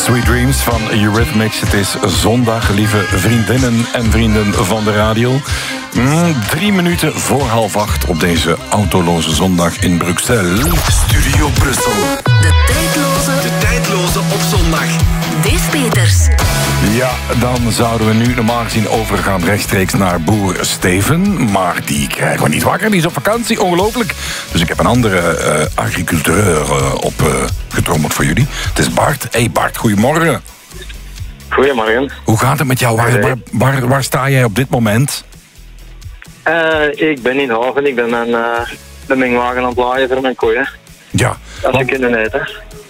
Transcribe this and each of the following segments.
Sweet Dreams van Eurythmics. Het is zondag, lieve vriendinnen en vrienden van de radio. 3 minuten voor 7:30 op deze autoloze zondag in Bruxelles. Studio Brussel. De tijdloze op zondag. Dave Peters. Ja, dan zouden we nu normaal gezien overgaan rechtstreeks naar boer Steven. Maar die krijgen we niet wakker, die is op vakantie, ongelooflijk. Dus ik heb een andere agriculteur opgetrommeld voor jullie. Het is Bart. Hey Bart, goedemorgen. Goedemorgen. Hoe gaat het met jou? Waar sta jij op dit moment? Ik ben in Haven. Ik ben de mengwagen aan het laaien voor mijn koeien. Ja. Als ze kunnen eten.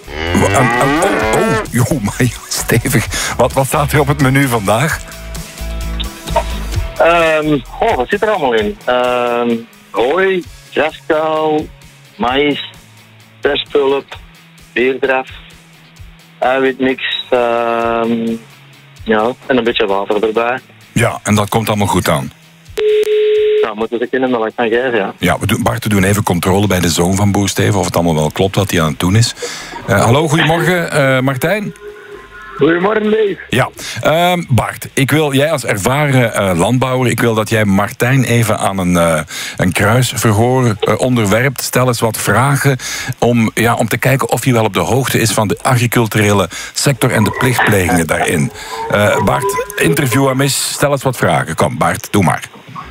Joh, maar stevig. Wat staat er op het menu vandaag? Wat zit er allemaal in? Hooi, graskuil, maïs, perspulp, beerdraf, eiwitmix, ja, en een beetje water erbij. Ja, en dat komt allemaal goed aan. Nou, moeten ze kunnen melk gaan geven, ja. Ja, we doen even controle bij de zoon van boer Steven, of het allemaal wel klopt wat hij aan het doen is. Hallo, goedemorgen, Martijn. Goedemorgen, Dave. Ja, Bart, jij als ervaren landbouwer, ik wil dat jij Martijn even aan een kruisverhoor onderwerpt. Stel eens wat vragen om te kijken of hij wel op de hoogte is van de agriculturele sector en de plichtplegingen daarin. Bart, interview hem eens, stel eens wat vragen. Kom, Bart, doe maar.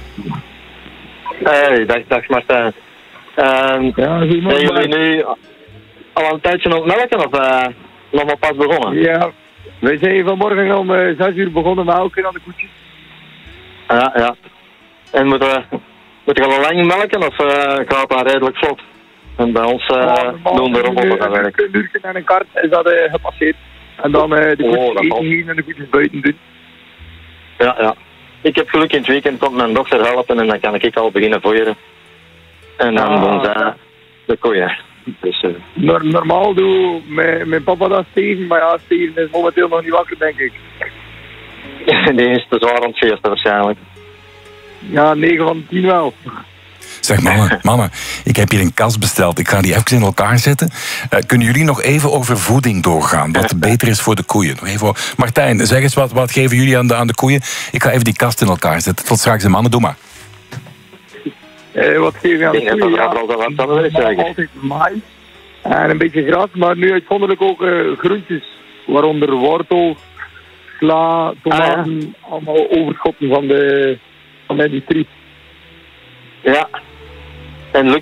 Dag Martijn. Zijn jullie nu al een tijdje aan het melken of nog maar pas begonnen? Ja, wij zijn vanmorgen om 6 uur begonnen met melken aan de koetjes. Ja. En moeten we al lang melken of gaat dat redelijk vlot? En bij ons doen de robotten dat werk. Een uurtje en een kart is dat gepasseerd. En dan de koetjes eten hier en de koetjes buiten doen. Ja. Ik heb geluk in het weekend komt mijn dochter helpen en dan kan ik al beginnen voeren. En dan doen ze de koeien. Dus, normaal doe mijn papa dat Steven, maar ja, Steven is momenteel nog niet wakker, denk ik. Die is te zwaar aan het feesten waarschijnlijk. Ja, 9 van 10 wel. Zeg mama, ik heb hier een kast besteld. Ik ga die even in elkaar zetten. Kunnen jullie nog even over voeding doorgaan? Wat beter is voor de koeien? Nog even Martijn, zeg eens wat geven jullie aan de koeien? Ik ga even die kast in elkaar zetten. Tot straks, mannen, doe maar. Wat geef je aan de koeien? Ja, altijd maïs en een beetje gras, maar nu uitzonderlijk ook groentjes. Waaronder wortel, sla, tomaten, allemaal overschotten van de industrie. Ja. En